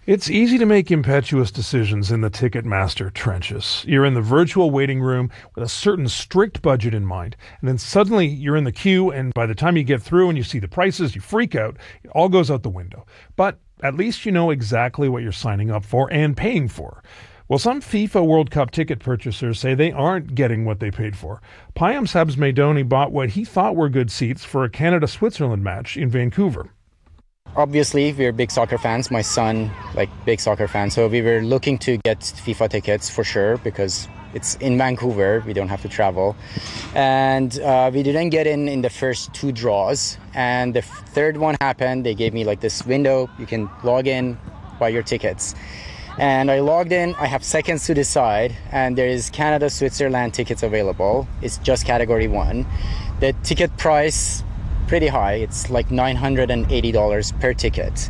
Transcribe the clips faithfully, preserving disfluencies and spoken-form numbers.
It's easy to make impetuous decisions in the Ticketmaster trenches. You're in the virtual waiting room with a certain strict budget in mind, and then suddenly you're in the queue, and by the time you get through and you see the prices, you freak out. It all goes out the window. But at least you know exactly what you're signing up for and paying for. Well, some FIFA World Cup ticket purchasers say they aren't getting what they paid for. Payam Sabzmedoni bought what he thought were good seats for a Canada-Switzerland match in Vancouver. Obviously, we're big soccer fans. My son, like, big soccer fan. So we were looking to get FIFA tickets for sure because it's in Vancouver. We don't have to travel. And uh, we didn't get in in the first two draws. And the third one happened. They gave me like this window. You can log in, buy your tickets. And I logged in. I have seconds to decide. And there is Canada-Switzerland tickets available. It's just category one. The ticket price, pretty high. It's like nine hundred eighty dollars per ticket.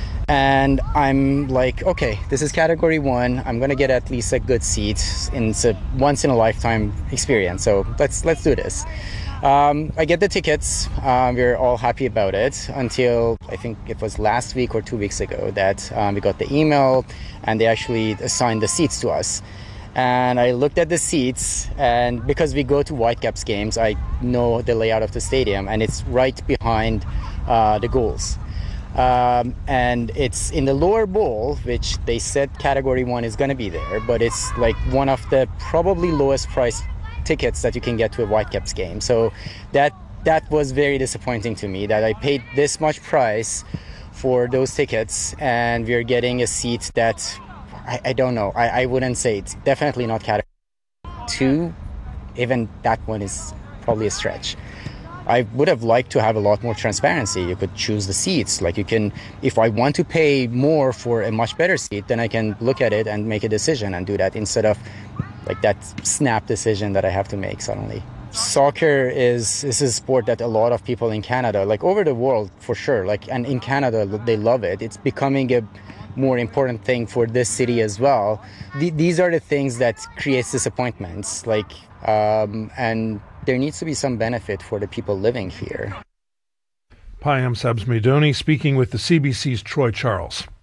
And I'm like, okay, this is category one. I'm going to get at least a good seat. And it's a once in a lifetime experience. So let's let's do this. Um, I get the tickets. Um, we're all happy about it until I think it was last week or two weeks ago that um, we got the email and they actually assigned the seats to us. And I looked at the seats, and because we go to Whitecaps games, I know the layout of the stadium, and it's right behind uh, the goals. Um, and it's in the lower bowl, which they said category one is going to be there, but it's like one of the probably lowest price tickets that you can get to a Whitecaps game. So that that was very disappointing to me, that I paid this much price for those tickets, and we're getting a seat that I, I don't know. I, I wouldn't say it's definitely not category two. Even that one is probably a stretch. I would have liked to have a lot more transparency. You could choose the seats. Like you can, if I want to pay more for a much better seat, then I can look at it and make a decision and do that instead of like that snap decision that I have to make suddenly. Soccer is, is a sport that a lot of people in Canada, like over the world for sure, like, and in Canada, they love it. It's becoming a more important thing for this city as well. Th- these are the things that creates disappointments, like, um, and there needs to be some benefit for the people living here. Payam Sabzmedoni speaking with the C B C's Troy Charles.